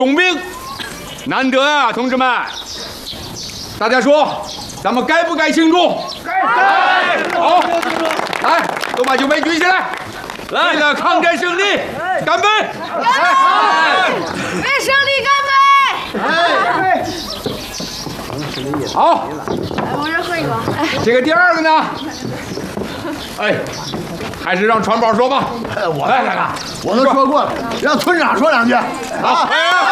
重兵，难得啊，同志们！大家说，咱们该不该庆祝？该！好，来，都把酒杯举起来，为了抗战胜利，干杯！ 干杯！为胜利干杯！ 好， 我这喝一口。 这个第二个呢？哎，还是让传宝说吧。 我来，我都说过了，让村长说两句。好。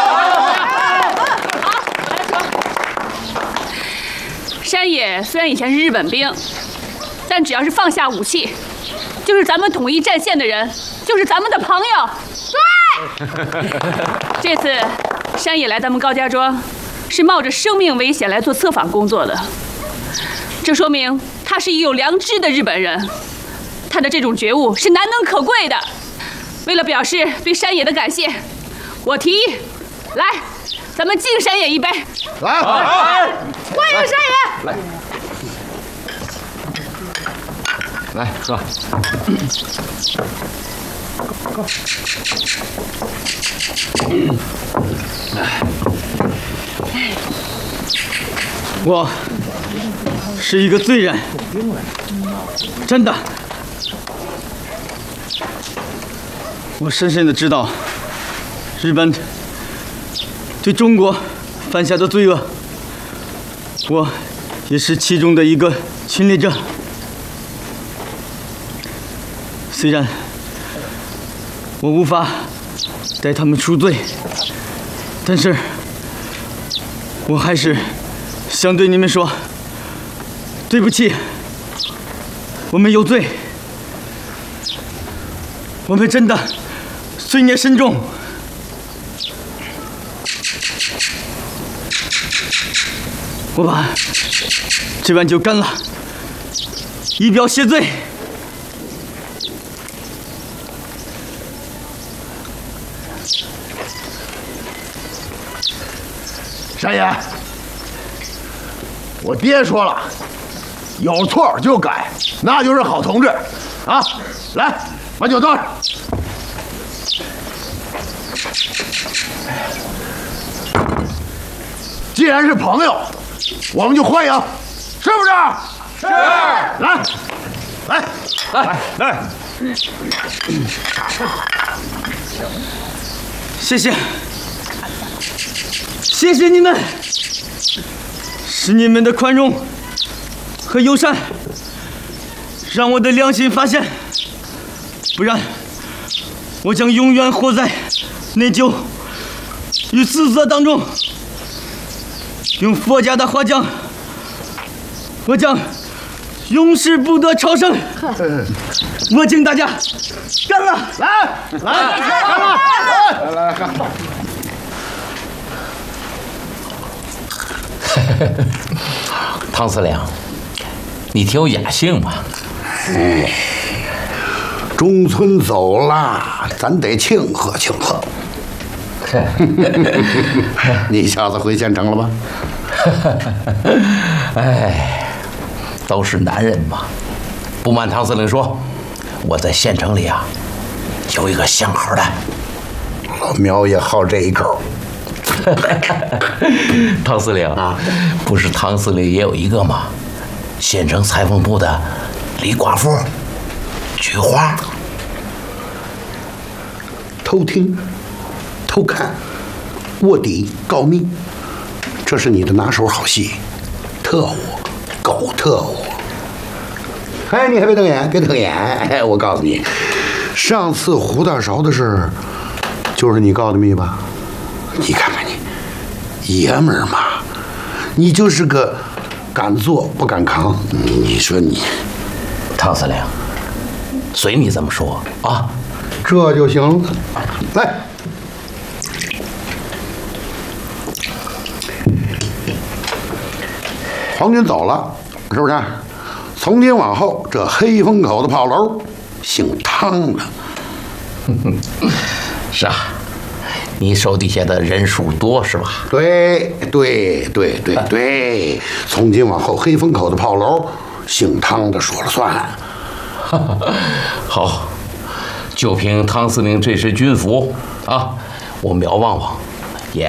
山野虽然以前是日本兵，但只要是放下武器，就是咱们统一战线的人，就是咱们的朋友。对。这次山野来咱们高家庄，是冒着生命危险来做测访工作的，这说明他是一个有良知的日本人，他的这种觉悟是难能可贵的。为了表示对山野的感谢，我提议，来，咱们敬山野一杯。 来， 欢迎山野。 来喝。 我是一个罪人，真的。我深深的知道，日本对中国犯下的罪恶，我也是其中的一个亲历者。虽然我无法代他们赎罪，但是我还是想对你们说，对不起，我们有罪，我们真的罪孽深重。我把这碗酒干了，以表谢罪。 山野，我爹说了，有错就改，那就是好同志啊！来，把酒倒上。既然是朋友，我们就欢迎，是不是？是。来， 谢谢，谢谢你们，是你们的宽容和友善，让我的良心发现，不然我将永远活在内疚与自责当中。用佛家的话讲，我将永世不得超生。我敬大家干了！ 来， 汤司令，你挺有雅兴嘛。 中村走了，咱得庆贺庆贺。你小子回县城了吗？ 哎，都是男人嘛。不瞒汤司令说，我在县城里啊，有一个相好的。 老苗也好这一口。 汤司令啊，不是汤司令也有一个吗？县城裁缝部的李寡妇，菊花。 偷听、偷看、卧底、告密，这是你的拿手好戏。特务，狗特务。哎，你还别瞪眼，别瞪眼！哎，我告诉你，上次胡大勺的事，就是你告的密吧？你看看你，爷们儿嘛，你就是个敢做不敢扛。你说你， 汤司令，随你这么说啊。 这就行了。来，皇军走了，是不是？从今往后，这黑风口的炮楼姓汤了。 是啊，你手底下的人数多是吧？ 对，从今往后，黑风口的炮楼姓汤的说了算。 好，就凭汤司令这身军服啊，我们要望望